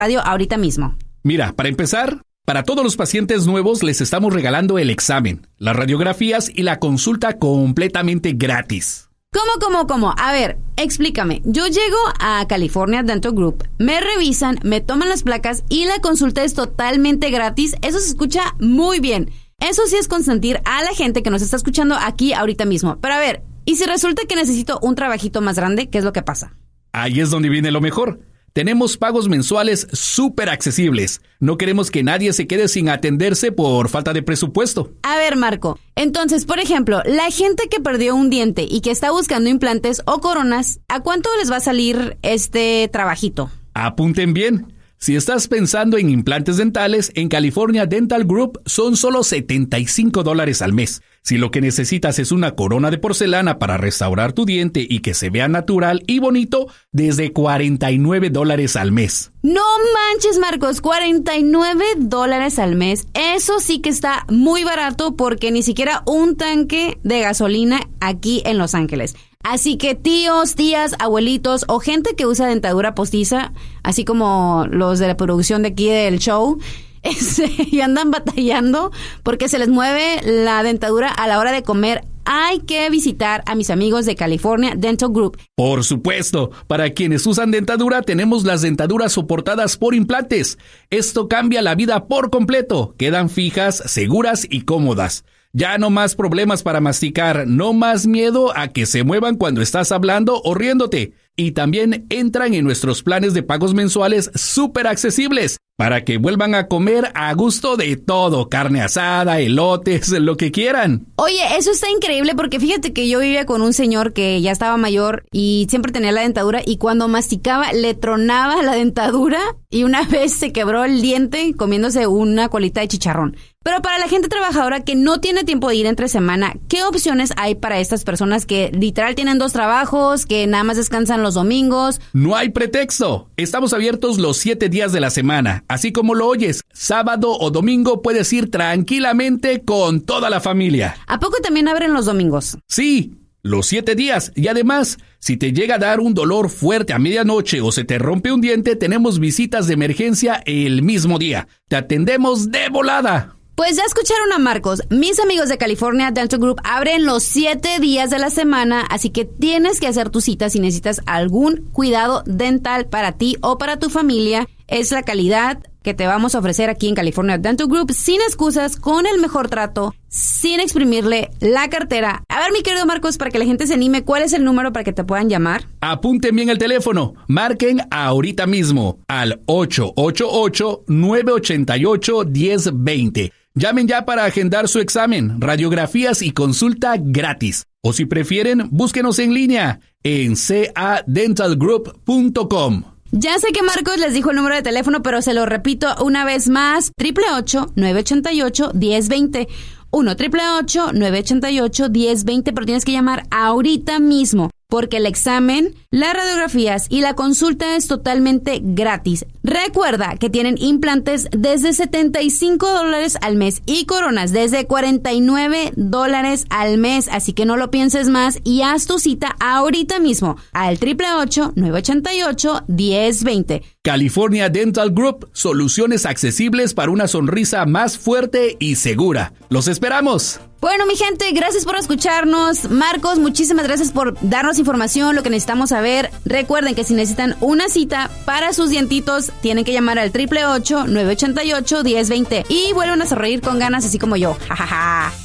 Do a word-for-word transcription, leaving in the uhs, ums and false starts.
radio ahorita mismo. Mira, para empezar, para todos los pacientes nuevos les estamos regalando el examen, las radiografías y la consulta completamente gratis. ¿Cómo, cómo, cómo? A ver, explícame. Yo llego a California Dental Group, me revisan, me toman las placas y la consulta es totalmente gratis. Eso se escucha muy bien. Eso sí es consentir a la gente que nos está escuchando aquí ahorita mismo. Pero a ver, ¿y si resulta que necesito un trabajito más grande? ¿Qué es lo que pasa? Ahí es donde viene lo mejor. Tenemos pagos mensuales súper accesibles. No queremos que nadie se quede sin atenderse por falta de presupuesto. A ver, Marco, entonces, por ejemplo, la gente que perdió un diente y que está buscando implantes o coronas, ¿a cuánto les va a salir este trabajito? Apunten bien. Si estás pensando en implantes dentales, en California Dental Group son solo setenta y cinco dólares al mes. Si lo que necesitas es una corona de porcelana para restaurar tu diente y que se vea natural y bonito, desde cuarenta y nueve dólares al mes. No manches, Marcos, cuarenta y nueve dólares al mes. Eso sí que está muy barato porque ni siquiera un tanque de gasolina aquí en Los Ángeles. Así que tíos, tías, abuelitos o gente que usa dentadura postiza, así como los de la producción de aquí del show, este, y andan batallando porque se les mueve la dentadura a la hora de comer, hay que visitar a mis amigos de California Dental Group. Por supuesto, para quienes usan dentadura tenemos las dentaduras soportadas por implantes. Esto cambia la vida por completo. Quedan fijas, seguras y cómodas. Ya no más problemas para masticar, no más miedo a que se muevan cuando estás hablando o riéndote. Y también entran en nuestros planes de pagos mensuales súper accesibles para que vuelvan a comer a gusto de todo, carne asada, elotes, lo que quieran. Oye, eso está increíble porque fíjate que yo vivía con un señor que ya estaba mayor y siempre tenía la dentadura y cuando masticaba le tronaba la dentadura y una vez se quebró el diente comiéndose una colita de chicharrón. Pero para la gente trabajadora que no tiene tiempo de ir entre semana, ¿qué opciones hay para estas personas que literal tienen dos trabajos, que nada más descansan los domingos? No hay pretexto. Estamos abiertos los siete días de la semana. Así como lo oyes, sábado o domingo puedes ir tranquilamente con toda la familia. ¿A poco también abren los domingos? Sí, los siete días. Y además, si te llega a dar un dolor fuerte a medianoche o se te rompe un diente, tenemos visitas de emergencia el mismo día. Te atendemos de volada. Pues ya escucharon a Marcos. Mis amigos de California Dental Group abren los siete días de la semana, así que tienes que hacer tu cita si necesitas algún cuidado dental para ti o para tu familia. Es la calidad que te vamos a ofrecer aquí en California Dental Group, sin excusas, con el mejor trato, sin exprimirle la cartera. A ver, mi querido Marcos, para que la gente se anime, ¿cuál es el número para que te puedan llamar? Apunten bien el teléfono. Marquen ahorita mismo al ocho ocho ocho, nueve ocho ocho, uno cero dos cero. Llamen ya para agendar su examen, radiografías y consulta gratis. O si prefieren, búsquenos en línea en c a dental group punto com. Ya sé que Marcos les dijo el número de teléfono, pero se lo repito una vez más. ocho ocho ocho, nueve ocho ocho, uno cero dos cero. uno ocho ocho, nueve ocho ocho, uno cero dos cero, pero tienes que llamar ahorita mismo, porque el examen, las radiografías y la consulta es totalmente gratis. Recuerda que tienen implantes desde setenta y cinco dólares al mes y coronas desde cuarenta y nueve dólares al mes, así que no lo pienses más y haz tu cita ahorita mismo al ocho ocho ocho, nueve ocho ocho, uno cero dos cero. California Dental Group, soluciones accesibles para una sonrisa más fuerte y segura. ¡Los esperamos! Bueno, mi gente, gracias por escucharnos. Marcos, muchísimas gracias por darnos información, lo que necesitamos saber. Recuerden que si necesitan una cita para sus dientitos, tienen que llamar al ocho ocho ocho, nueve ocho ocho, uno cero dos cero y vuelvan a sonreír con ganas, así como yo. Ja, ja, ja.